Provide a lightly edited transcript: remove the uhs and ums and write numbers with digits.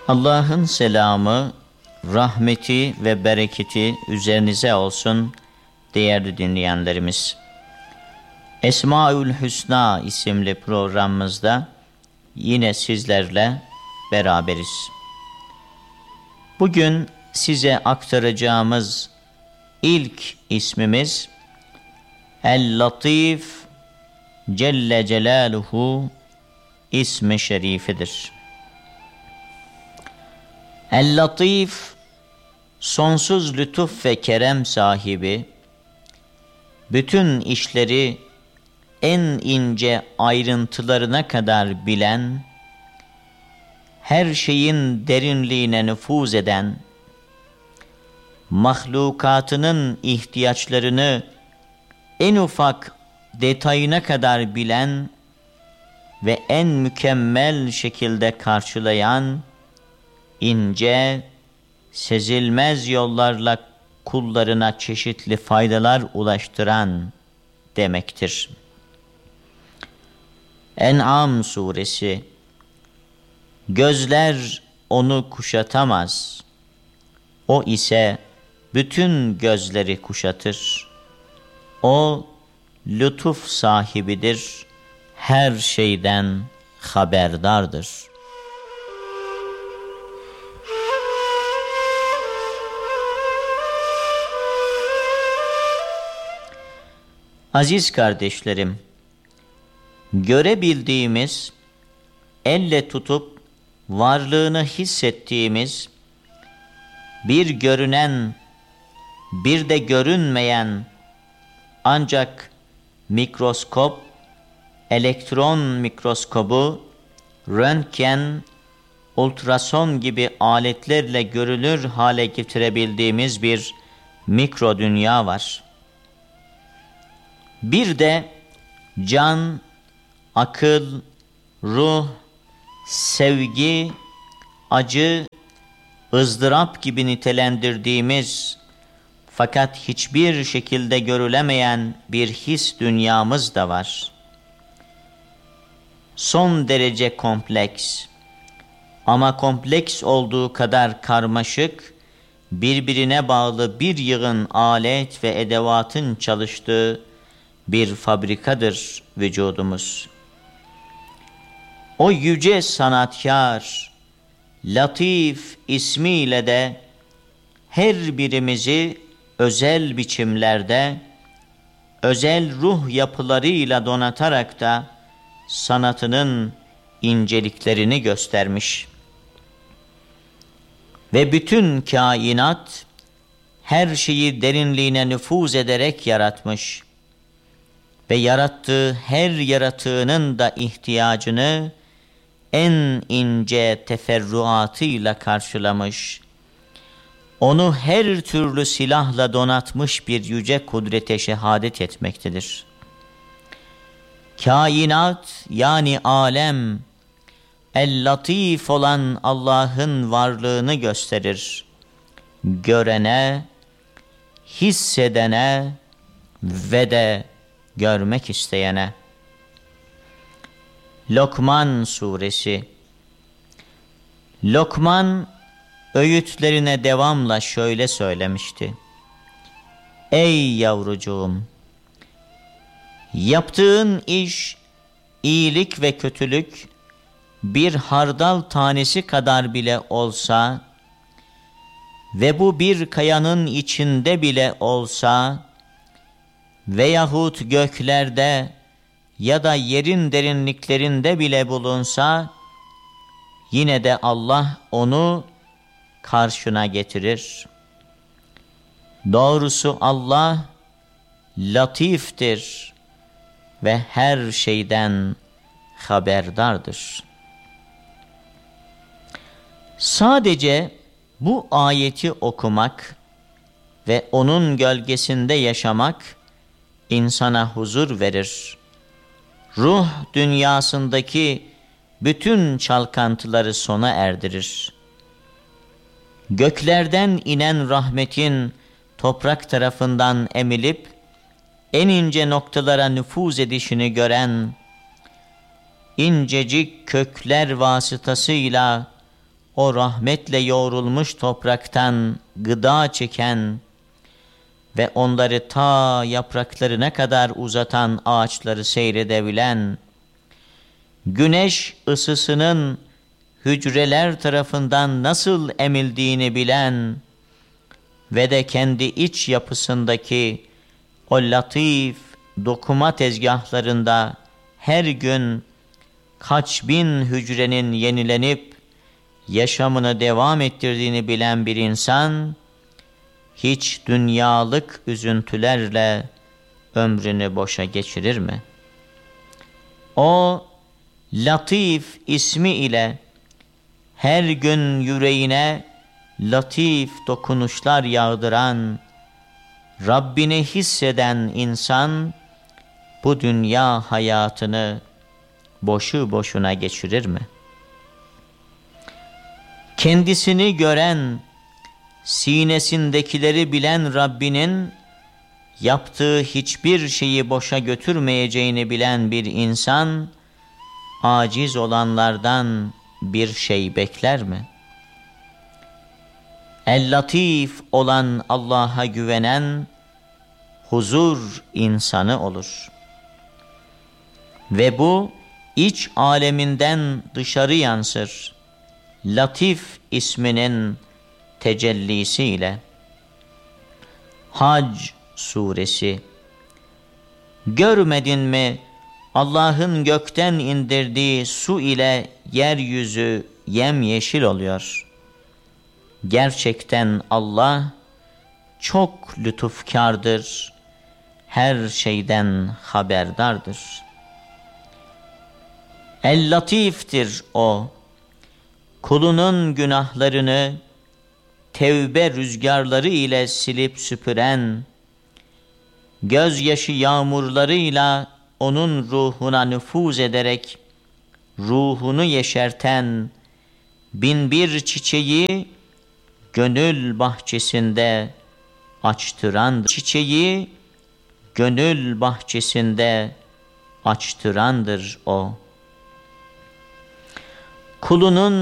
Allah'ın selamı, rahmeti ve bereketi üzerinize olsun değerli dinleyenlerimiz. Esmaül Hüsna isimli programımızda yine sizlerle beraberiz. Bugün size aktaracağımız ilk ismimiz El-Latif Celle Celaluhu ismi şerifidir. El-Latif, sonsuz lütuf ve kerem sahibi, bütün işleri en ince ayrıntılarına kadar bilen, her şeyin derinliğine nüfuz eden, mahlukatının ihtiyaçlarını en ufak detayına kadar bilen ve en mükemmel şekilde karşılayan, ince, sezilmez yollarla kullarına çeşitli faydalar ulaştıran demektir. En'am suresi, gözler onu kuşatamaz, o ise bütün gözleri kuşatır. O lütuf sahibidir, her şeyden haberdardır. Aziz kardeşlerim, görebildiğimiz, elle tutup varlığını hissettiğimiz, bir görünen, bir de görünmeyen, ancak mikroskop, elektron mikroskobu, röntgen, ultrason gibi aletlerle görülür hale getirebildiğimiz bir mikro dünya var. Bir de can, akıl, ruh, sevgi, acı, ızdırap gibi nitelendirdiğimiz fakat hiçbir şekilde görülemeyen bir his dünyamız da var. Son derece kompleks ama kompleks olduğu kadar karmaşık, birbirine bağlı bir yığın alet ve edevatın çalıştığı bir fabrikadır vücudumuz. O yüce sanatkar, Latif ismiyle de her birimizi özel biçimlerde, özel ruh yapılarıyla donatarak da sanatının inceliklerini göstermiş. Ve bütün kainat her şeyi derinliğine nüfuz ederek yaratmış. Ve yarattığı her yaratığının da ihtiyacını en ince teferruatıyla karşılamış. Onu her türlü silahla donatmış bir yüce kudrete şehadet etmektedir. Kainat yani alem, El-Latif olan Allah'ın varlığını gösterir. Görene, hissedene ve de görmek isteyene. Lokman suresi. Lokman öğütlerine devamla şöyle söylemişti: Ey yavrucuğum! Yaptığın iş, iyilik ve kötülük bir hardal tanesi kadar bile olsa ve bu bir kayanın içinde bile olsa veyahut göklerde ya da yerin derinliklerinde bile bulunsa, yine de Allah onu karşına getirir. Doğrusu Allah latiftir ve her şeyden haberdardır. Sadece bu ayeti okumak ve onun gölgesinde yaşamak insana huzur verir. Ruh dünyasındaki bütün çalkantıları sona erdirir. Göklerden inen rahmetin toprak tarafından emilip en ince noktalara nüfuz edişini gören, incecik kökler vasıtasıyla o rahmetle yoğrulmuş topraktan gıda çeken ve onları ta yapraklarına kadar uzatan ağaçları seyredebilen, güneş ısısının hücreler tarafından nasıl emildiğini bilen ve de kendi iç yapısındaki o latif dokuma tezgahlarında her gün kaç bin hücrenin yenilenip yaşamını devam ettirdiğini bilen bir insan, hiç dünyalık üzüntülerle ömrünü boşa geçirir mi? O Latif ismi ile her gün yüreğine latif dokunuşlar yağdıran, Rabbini hisseden insan, bu dünya hayatını boşu boşuna geçirir mi? Kendisini gören, sinesindekileri bilen Rabbinin, yaptığı hiçbir şeyi boşa götürmeyeceğini bilen bir insan, aciz olanlardan bir şey bekler mi? El-Latif olan Allah'a güvenen, huzur insanı olur. Ve bu, iç aleminden dışarı yansır. Latif isminin tecellisiyle. Hac suresi. Görmedin mi Allah'ın gökten indirdiği su ile yeryüzü yemyeşil oluyor. Gerçekten Allah çok lütufkardır, her şeyden haberdardır. El-Latif'tir o, kulunun günahlarını tevbe rüzgarları ile silip süpüren, gözyaşı yağmurlarıyla onun ruhuna nüfuz ederek ruhunu yeşerten binbir çiçeği gönül bahçesinde açtırandır. Çiçeği gönül bahçesinde açtırandır o. Kulunun